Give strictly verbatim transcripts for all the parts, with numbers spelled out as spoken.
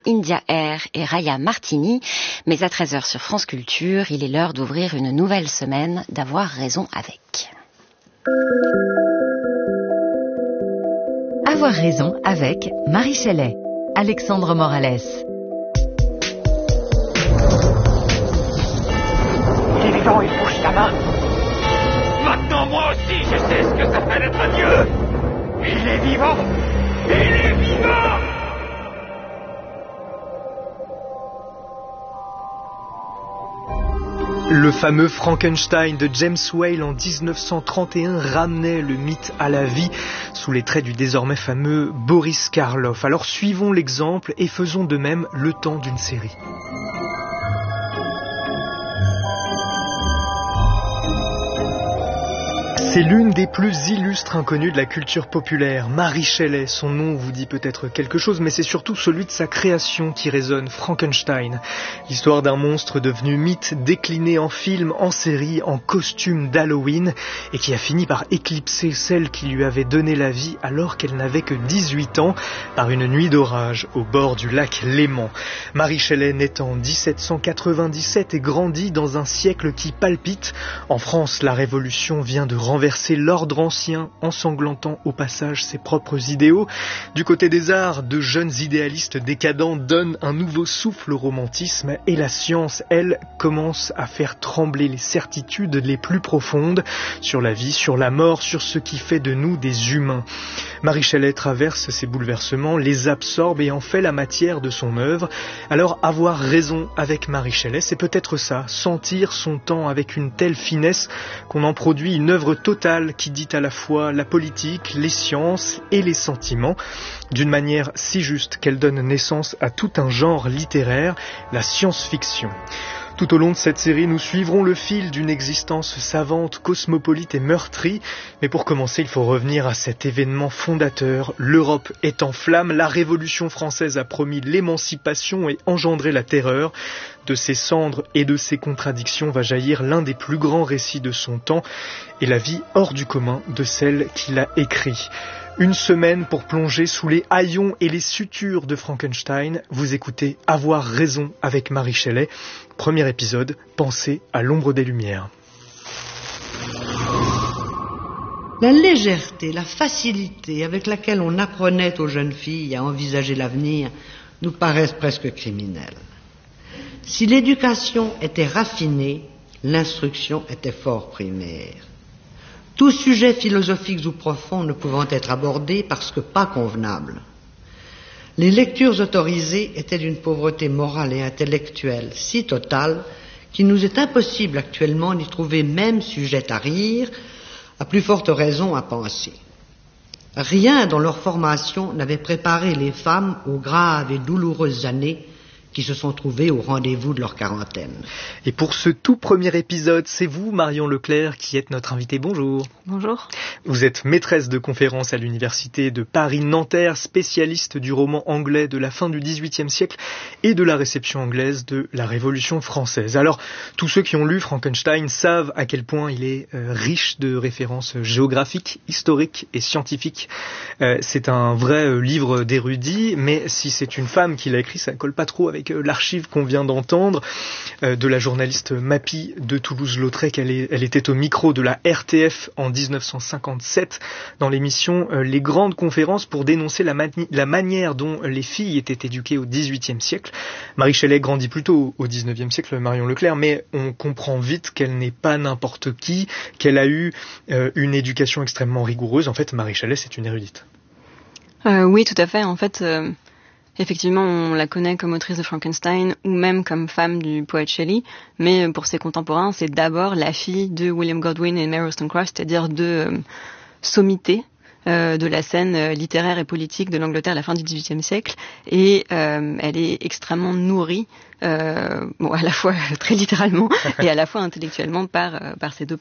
India Air et Raya Martini. Mais à treize heures sur France Culture, il est l'heure d'ouvrir une nouvelle semaine d'Avoir raison avec. Avoir raison avec Marie Chaillet, Alexandre Morales. Il est vivant, il bouge sa main. Maintenant, moi aussi, je sais ce que ça fait d'être un dieu. Il est vivant. Il est vivant. Le fameux Frankenstein de James Whale en dix-neuf cent trente et un ramenait le mythe à la vie sous les traits du désormais fameux Boris Karloff. Alors suivons l'exemple et faisons de même le temps d'une série. C'est l'une des plus illustres inconnues de la culture populaire, Mary Shelley. Son nom vous dit peut-être quelque chose, mais c'est surtout celui de sa création qui résonne, Frankenstein. L'histoire d'un monstre devenu mythe, décliné en film, en série, en costume d'Halloween, et qui a fini par éclipser celle qui lui avait donné la vie alors qu'elle n'avait que dix-huit ans, par une nuit d'orage au bord du lac Léman. Mary Shelley naît en dix-sept cent quatre-vingt-dix-sept et grandit dans un siècle qui palpite. En France, la Révolution vient de renverser renverser l'ordre ancien, ensanglantant au passage ses propres idéaux. Du côté des arts, de jeunes idéalistes décadents donnent un nouveau souffle au romantisme et la science, elle, commence à faire trembler les certitudes les plus profondes sur la vie, sur la mort, sur ce qui fait de nous des humains. Mary Shelley traverse ces bouleversements, les absorbe et en fait la matière de son œuvre. Alors avoir raison avec Mary Shelley, c'est peut-être ça, sentir son temps avec une telle finesse qu'on en produit une œuvre totale qui dit à la fois la politique, les sciences et les sentiments, d'une manière si juste qu'elle donne naissance à tout un genre littéraire, la science-fiction. Tout au long de cette série, nous suivrons le fil d'une existence savante, cosmopolite et meurtrie. Mais pour commencer, il faut revenir à cet événement fondateur. L'Europe est en flammes, la Révolution française a promis l'émancipation et engendré la terreur. De ses cendres et de ses contradictions va jaillir l'un des plus grands récits de son temps et la vie hors du commun de celle qui l'a écrit. Une semaine pour plonger sous les haillons et les sutures de Frankenstein. Vous écoutez Avoir raison avec Mary Shelley. Premier épisode, Pensez à l'ombre des lumières. La légèreté, la facilité avec laquelle on apprenait aux jeunes filles à envisager l'avenir nous paraissent presque criminelles. Si l'éducation était raffinée, l'instruction était fort primaire. Tout sujet philosophique ou profond ne pouvant être abordé parce que pas convenable. Les lectures autorisées étaient d'une pauvreté morale et intellectuelle si totale qu'il nous est impossible actuellement d'y trouver même sujet à rire, à plus forte raison à penser. Rien dans leur formation n'avait préparé les femmes aux graves et douloureuses années qui se sont trouvés au rendez-vous de leur quarantaine. Et pour ce tout premier épisode, c'est vous, Marion Leclerc, qui êtes notre invitée. Bonjour. Bonjour. Vous êtes maîtresse de conférences à l'université de Paris-Nanterre, spécialiste du roman anglais de la fin du dix-huitième siècle et de la réception anglaise de la Révolution française. Alors, tous ceux qui ont lu Frankenstein savent à quel point il est euh, riche de références géographiques, historiques et scientifiques. Euh, c'est un vrai euh, livre d'érudit, mais si c'est une femme qui l'a écrit, ça ne colle pas trop avec l'archive qu'on vient d'entendre euh, de la journaliste Mappy de Toulouse-Lautrec. Elle, est, elle était au micro de la R T F en dix-neuf cent cinquante-sept dans l'émission euh, Les Grandes Conférences pour dénoncer la, mani- la manière dont les filles étaient éduquées au dix-huitième siècle. Mary Shelley grandit plutôt au dix-neuvième siècle, Marion Leclerc, mais on comprend vite qu'elle n'est pas n'importe qui, qu'elle a eu euh, une éducation extrêmement rigoureuse. En fait, Mary Shelley, c'est une érudite. Euh, oui, tout à fait. En fait... Euh... Effectivement, on la connaît comme autrice de Frankenstein ou même comme femme du poète Shelley, mais pour ses contemporains, c'est d'abord la fille de William Godwin et Mary Wollstonecraft, c'est-à-dire deux euh, sommités euh, de la scène euh, littéraire et politique de l'Angleterre à la fin du dix-huitième siècle, et euh, elle est extrêmement nourrie, euh, bon, à la fois très littéralement et à la fois intellectuellement par, euh, par ses deux parents.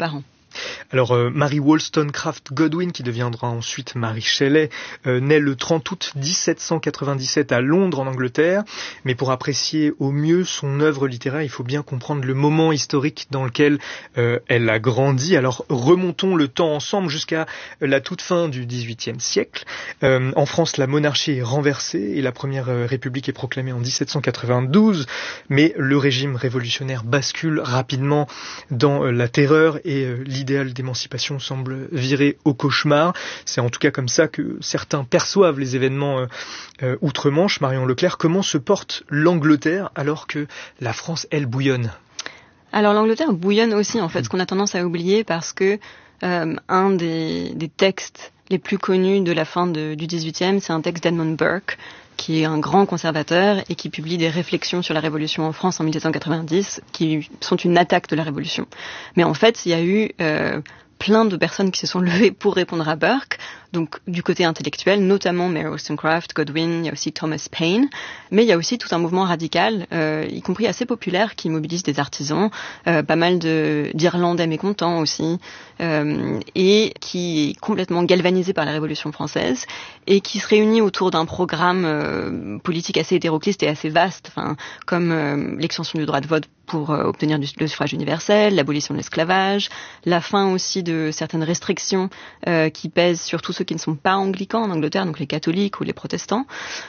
Alors euh, Mary Wollstonecraft Godwin, qui deviendra ensuite Mary Shelley, euh, naît le trente août dix-sept cent quatre-vingt-dix-sept à Londres en Angleterre, mais pour apprécier au mieux son œuvre littéraire, il faut bien comprendre le moment historique dans lequel euh, elle a grandi. Alors remontons le temps ensemble jusqu'à la toute fin du dix-huitième siècle. Euh, en France, la monarchie est renversée et la première euh, république est proclamée en dix-sept cent quatre-vingt-douze, mais le régime révolutionnaire bascule rapidement dans euh, la terreur et euh, l'idéal d'émancipation semble virer au cauchemar. C'est en tout cas comme ça que certains perçoivent les événements euh, euh, outre-Manche. Marion Leclerc, comment se porte l'Angleterre alors que la France, elle, bouillonne ? Alors l'Angleterre bouillonne aussi, en fait, ce qu'on a tendance à oublier parce que euh, un des, des textes les plus connus de la fin de, du dix-huitième, c'est un texte d'Edmund Burke, qui est un grand conservateur et qui publie des réflexions sur la Révolution en France en dix-sept cent quatre-vingt-dix, qui sont une attaque de la Révolution. Mais en fait, il y a eu euh, plein de personnes qui se sont levées pour répondre à Burke, donc du côté intellectuel, notamment Mary Wollstonecraft, Godwin, il y a aussi Thomas Paine, mais il y a aussi tout un mouvement radical, euh, y compris assez populaire, qui mobilise des artisans, euh, pas mal de, d'Irlandais mécontents aussi, euh, et qui est complètement galvanisé par la Révolution française, et qui se réunit autour d'un programme euh, politique assez hétérocliste et assez vaste, enfin, comme euh, l'extension du droit de vote pour euh, obtenir du, le suffrage universel, l'abolition de l'esclavage, la fin aussi de certaines restrictions euh, qui pèsent sur tous ceux qui ne sont pas anglicans en Angleterre, donc les catholiques ou les protestants.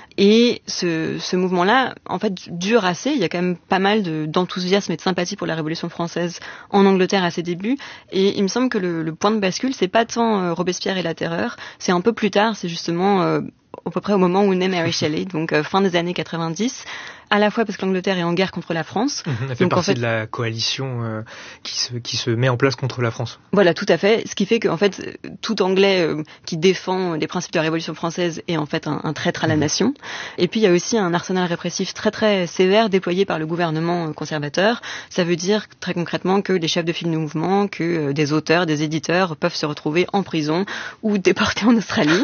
Et ce, ce mouvement-là, en fait, dure assez. Il y a quand même pas mal de, d'enthousiasme et de sympathie pour la Révolution française en Angleterre à ses débuts. Et il me semble que le, le point de bascule, c'est pas tant euh, Robespierre et la Terreur, c'est un peu plus tard, c'est justement euh, à peu près au moment où naît Mary Shelley, donc euh, fin des années quatre-vingt-dix, à la fois parce que l'Angleterre est en guerre contre la France. Mmh, elle fait donc, partie en fait, de la coalition euh, qui, se, qui se met en place contre la France. Voilà, tout à fait. Ce qui fait qu'en fait, tout Anglais euh, qui défend les principes de la Révolution française est en fait un, un traître à la mmh. nation. Et puis il y a aussi un arsenal répressif très très sévère déployé par le gouvernement conservateur. Ça veut dire très concrètement que les chefs de file de mouvement, que euh, des auteurs, des éditeurs peuvent se retrouver en prison ou déportés en Australie.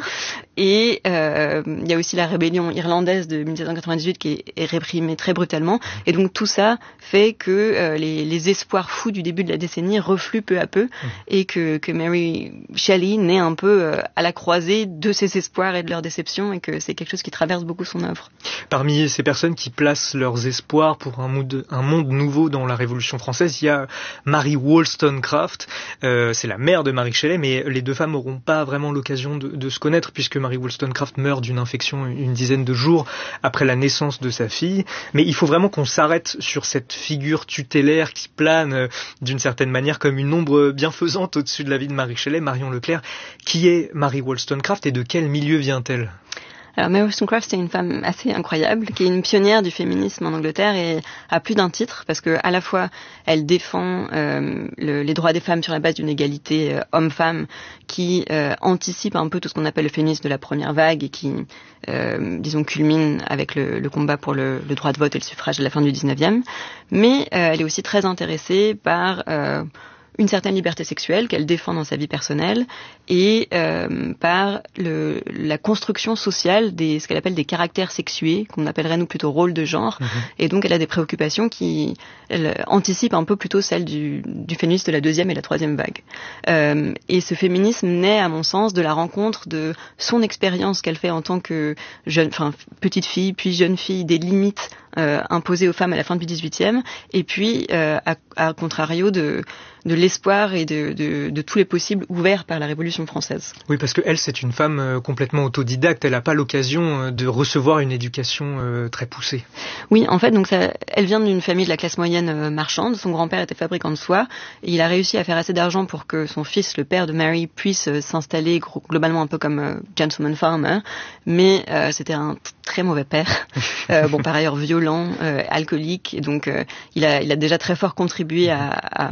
Et euh, il y a aussi la rébellion irlandaise de dix-sept cent quatre-vingt-dix-huit qui est, est réprimée très brutalement. Et donc tout ça fait que euh, les, les espoirs fous du début de la décennie refluent peu à peu mmh. et que, que Mary Shelley naît un peu euh, à la croisée de ses espoirs et de leurs déceptions et que c'est quelque chose qui traverse beaucoup son œuvre. Parmi ces personnes qui placent leurs espoirs pour un monde, un monde nouveau dans la Révolution française, il y a Mary Wollstonecraft. Euh, c'est la mère de Mary Shelley, mais les deux femmes n'auront pas vraiment l'occasion de, de se connaître puisque Mary Wollstonecraft meurt d'une infection une dizaine de jours après la naissance de sa fille. Mais il faut vraiment qu'on s'arrête sur cette figure tutélaire qui plane euh, d'une certaine manière comme une ombre bienfaisante au-dessus de la vie de Mary Shelley. Marion Leclerc, qui est Mary Wollstonecraft et de quel milieu vient-elle ? Alors Mary Wollstonecraft, c'est une femme assez incroyable, qui est une pionnière du féminisme en Angleterre et à plus d'un titre, parce que à la fois elle défend euh, le, les droits des femmes sur la base d'une égalité euh, homme-femme, qui euh, anticipe un peu tout ce qu'on appelle le féminisme de la première vague et qui, euh, disons, culmine avec le, le combat pour le, le droit de vote et le suffrage à la fin du dix-neuvième. Mais euh, elle est aussi très intéressée par euh, une certaine liberté sexuelle qu'elle défend dans sa vie personnelle et euh, par le, la construction sociale des ce qu'elle appelle des caractères sexués, qu'on appellerait nous plutôt rôles de genre. Mmh. Et donc elle a des préoccupations qui elle, anticipent un peu plutôt celles du, du féminisme de la deuxième et la troisième vague. Euh, et ce féminisme naît, à mon sens, de la rencontre de son expérience qu'elle fait en tant que jeune, enfin petite fille, puis jeune fille, des limites euh, imposées aux femmes à la fin du dix-huitième, et puis euh, à, à contrario de de l'espoir et de, de, de tous les possibles ouverts par la Révolution française. Oui, parce que elle, c'est une femme euh, complètement autodidacte. Elle n'a pas l'occasion euh, de recevoir une éducation euh, très poussée. Oui, en fait, donc ça, elle vient d'une famille de la classe moyenne euh, marchande. Son grand-père était fabricant de soie. Et il a réussi à faire assez d'argent pour que son fils, le père de Mary, puisse euh, s'installer gros, globalement un peu comme euh, gentleman farmer. Mais euh, c'était un très mauvais père. euh, bon, par ailleurs violent, euh, alcoolique. Et donc, euh, il a, il a déjà très fort contribué à, à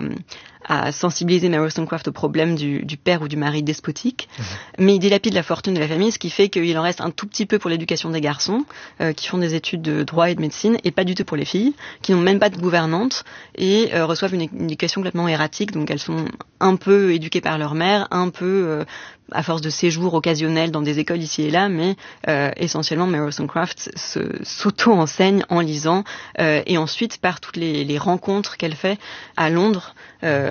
à sensibiliser Mary Wollstonecraft au problème du, du père ou du mari despotique. Mmh. Mais il dilapide la fortune de la famille, ce qui fait qu'il en reste un tout petit peu pour l'éducation des garçons, euh, qui font des études de droit et de médecine, et pas du tout pour les filles, qui n'ont même pas de gouvernante, et euh, reçoivent une, une éducation complètement erratique, donc elles sont un peu éduquées par leur mère, un peu euh, à force de séjours occasionnels dans des écoles ici et là, mais euh, essentiellement Mary Wollstonecraft se, s'auto-enseigne en lisant, euh, et ensuite par toutes les, les rencontres qu'elle fait à Londres, euh,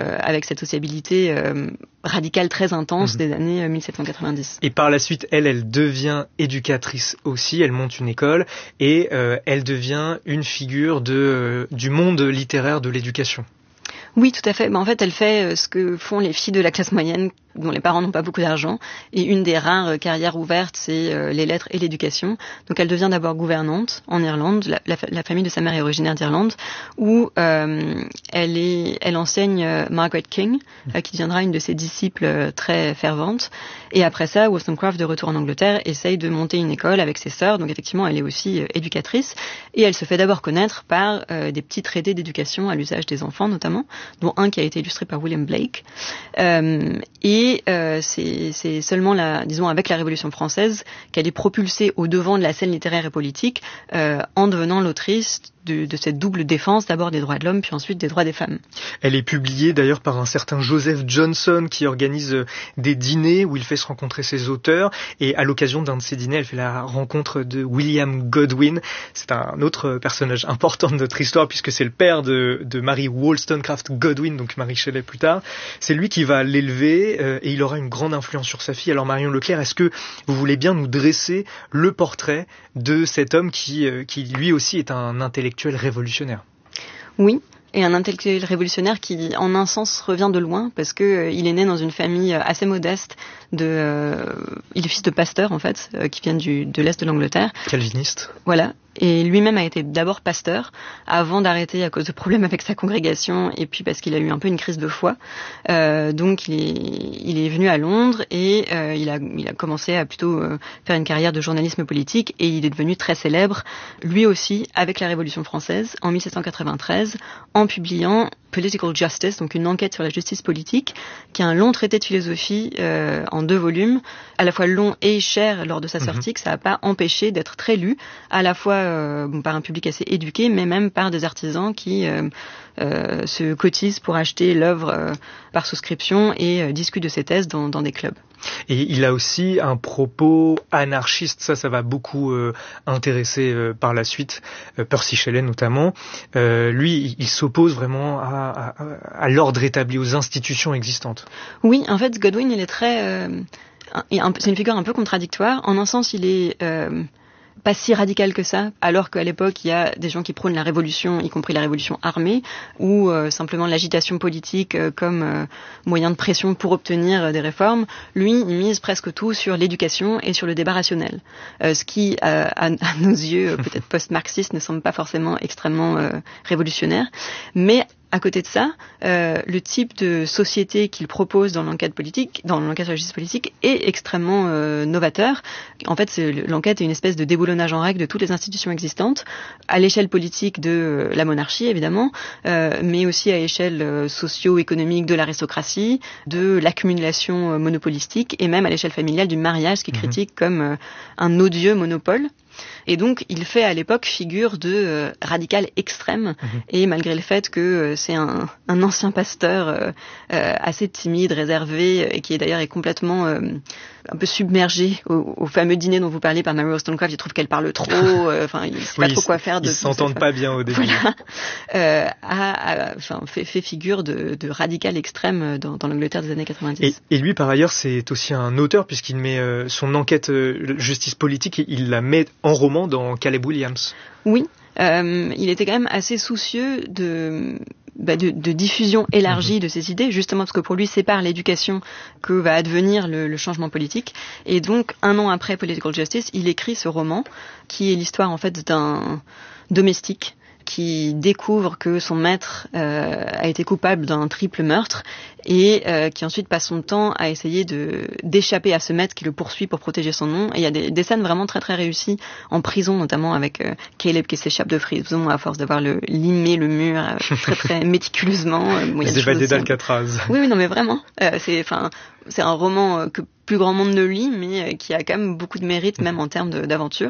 euh, avec cette sociabilité euh, radicale très intense mmh. des années mille sept cent quatre-vingt-dix. Et par la suite, elle, elle devient éducatrice aussi, elle monte une école et euh, elle devient une figure de, euh, du monde littéraire de l'éducation. Oui, tout à fait. Ben, en fait, elle fait ce que font les filles de la classe moyenne dont les parents n'ont pas beaucoup d'argent. Et une des rares carrières ouvertes, c'est euh, les lettres et l'éducation. Donc elle devient d'abord gouvernante en Irlande. La, la, la famille de sa mère est originaire d'Irlande, où euh, elle, est, elle enseigne euh, Margaret King, euh, qui deviendra une de ses disciples euh, très ferventes. Et après ça, Wollstonecraft, de retour en Angleterre, essaye de monter une école avec ses sœurs. Donc effectivement, elle est aussi euh, éducatrice. Et elle se fait d'abord connaître par euh, des petits traités d'éducation à l'usage des enfants, notamment, dont un qui a été illustré par William Blake. Euh, et Et euh, c'est, c'est seulement, la, disons, avec la Révolution française qu'elle est propulsée au devant de la scène littéraire et politique euh, en devenant l'autrice de, de cette double défense, d'abord des droits de l'homme, puis ensuite des droits des femmes. Elle est publiée d'ailleurs par un certain Joseph Johnson qui organise des dîners où il fait se rencontrer ses auteurs. Et à l'occasion d'un de ces dîners, elle fait la rencontre de William Godwin. C'est un autre personnage important de notre histoire puisque c'est le père de, de Mary Wollstonecraft Godwin, donc Mary Shelley plus tard. C'est lui qui va l'élever euh, et il aura une grande influence sur sa fille. Alors Marion Leclerc, est-ce que vous voulez bien nous dresser le portrait de cet homme qui, euh, qui lui aussi est un intellectuel révolutionnaire? Oui, et un intellectuel révolutionnaire qui, en un sens, revient de loin, parce que euh, il est né dans une famille assez modeste. De, euh, il est fils de pasteurs, en fait, euh, qui viennent du, de l'Est de l'Angleterre. Calviniste. Voilà. Et lui-même a été d'abord pasteur, avant d'arrêter à cause de problèmes avec sa congrégation, et puis parce qu'il a eu un peu une crise de foi. Euh, donc il est, il est venu à Londres et euh, il, a, il a commencé à plutôt euh, faire une carrière de journalisme politique, et il est devenu très célèbre, lui aussi, avec la Révolution française, en dix-sept cent quatre-vingt-treize, en publiant Political Justice, donc une enquête sur la justice politique, qui est un long traité de philosophie euh, en deux volumes, à la fois long et cher lors de sa sortie, mm-hmm. que ça n'a pas empêché d'être très lu, à la fois euh, bon, par un public assez éduqué, mais même par des artisans qui euh, euh, se cotisent pour acheter l'œuvre euh, par souscription et euh, discutent de ses thèses dans, dans des clubs. Et il a aussi un propos anarchiste, ça, ça va beaucoup euh, intéresser euh, par la suite, euh, Percy Shelley notamment. Euh, lui, il s'oppose vraiment à, à, à l'ordre établi, aux institutions existantes. Oui, en fait, Godwin, il est très... Euh, un, c'est une figure un peu contradictoire. En un sens, il est... Euh, pas si radical que ça, alors qu'à l'époque, il y a des gens qui prônent la révolution, y compris la révolution armée, ou euh, simplement l'agitation politique euh, comme euh, moyen de pression pour obtenir euh, des réformes. Lui, il mise presque tout sur l'éducation et sur le débat rationnel. Euh, ce qui, euh, à, à nos yeux, euh, peut-être post-marxistes, ne semble pas forcément extrêmement euh, révolutionnaire. Mais à côté de ça, euh, le type de société qu'il propose dans l'enquête politique, dans l'enquête sur la justice politique, est extrêmement euh, novateur. En fait, c'est, l'enquête est une espèce de déboulonnage en règle de toutes les institutions existantes, à l'échelle politique de euh, la monarchie, évidemment, euh, mais aussi à l'échelle euh, socio-économique de l'aristocratie, de l'accumulation euh, monopolistique, et même à l'échelle familiale du mariage, qui mmh. critique comme euh, un odieux monopole. Et donc, il fait à l'époque figure de euh, radical extrême. Mmh. Et malgré le fait que euh, c'est un, un ancien pasteur euh, euh, assez timide, réservé, et qui est d'ailleurs est complètement euh, un peu submergé au, au fameux dîner dont vous parliez par Mary Wollstonecraft. Il trouve qu'elle parle trop. Enfin, euh, il ne sait oui, pas trop quoi faire. De ils ne s'entendent pas bien au début. Voilà. Euh, a, a, enfin, fait, fait figure de, de radical extrême dans, dans l'Angleterre des années quatre-vingt-dix. Et, et lui, par ailleurs, c'est aussi un auteur, puisqu'il met euh, son enquête euh, justice politique, il la met en roman dans Caleb Williams. Oui, euh, il était quand même assez soucieux de, bah de, de diffusion élargie mmh. de ses idées, justement parce que pour lui, c'est par l'éducation que va advenir le, le changement politique. Et donc, un an après Political Justice, il écrit ce roman, qui est l'histoire en fait d'un domestique qui découvre que son maître euh, a été coupable d'un triple meurtre et euh, qui ensuite passe son temps à essayer de d'échapper à ce maître qui le poursuit pour protéger son nom. Et il y a des, des scènes vraiment très très réussies en prison, notamment avec euh, Caleb qui s'échappe de prison à force d'avoir le, limé le mur euh, très très méticuleusement. Euh, bon, Les évadés d'Alcatraz. Oui, oui, non mais vraiment. Euh, c'est, enfin, c'est un roman euh, que plus grand monde ne lit, mais qui a quand même beaucoup de mérite, même en termes de, d'aventure.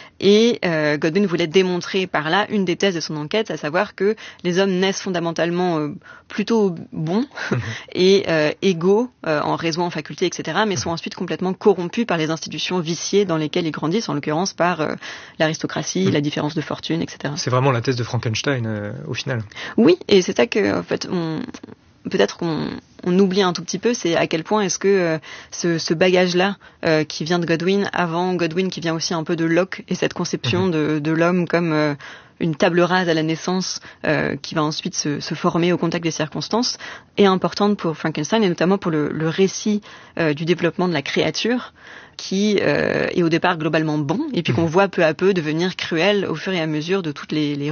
Et euh, Godwin voulait démontrer par là une des thèses de son enquête, à savoir que les hommes naissent fondamentalement euh, plutôt bons et euh, égaux euh, en raison, en faculté, et cetera, mais sont ensuite complètement corrompus par les institutions viciées dans lesquelles ils grandissent, en l'occurrence par euh, l'aristocratie, la différence de fortune, et cetera. C'est vraiment la thèse de Frankenstein, euh, au final. Oui, et c'est ça que, en fait, on... peut-être qu'on on oublie un tout petit peu, c'est à quel point est-ce que euh, ce, ce bagage-là euh, qui vient de Godwin, avant Godwin qui vient aussi un peu de Locke et cette conception de, de l'homme comme euh, une table rase à la naissance euh, qui va ensuite se, se former au contact des circonstances, est importante pour Frankenstein et notamment pour le, le récit euh, du développement de la créature qui euh, est au départ globalement bon et puis qu'on voit peu à peu devenir cruel au fur et à mesure de toutes les, les